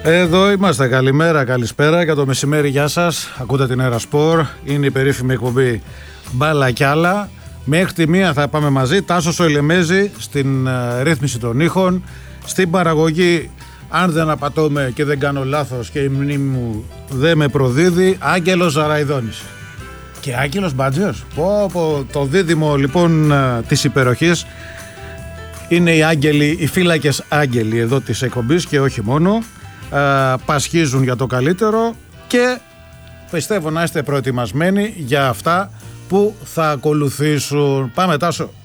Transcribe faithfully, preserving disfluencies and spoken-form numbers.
Εδώ είμαστε, καλημέρα, καλησπέρα για το μεσημέρι, γεια σας. Ακούτε την Έρα Σπορ, είναι η περίφημη εκπομπή Μπάλα κι άλλα. Μέχρι τη μία θα πάμε μαζί, Τάσος ο Ελεμέζη στην uh, ρύθμιση των ήχων, στην παραγωγή, αν δεν απατώμε και δεν κάνω λάθος και η μνήμη μου δεν με προδίδει, Άγγελος Ζαραϊδόνης. Και Άγγελος Μπάτζιος, πω, πω, το δίδυμο λοιπόν uh, της υπεροχής. Είναι οι άγγελοι, οι φύλακες άγγελοι εδώ της εκπομπής και όχι μόνο. Uh, πασχίζουν για το καλύτερο και πιστεύω να είστε προετοιμασμένοι για αυτά που θα ακολουθήσουν. Πάμε, Τάσο.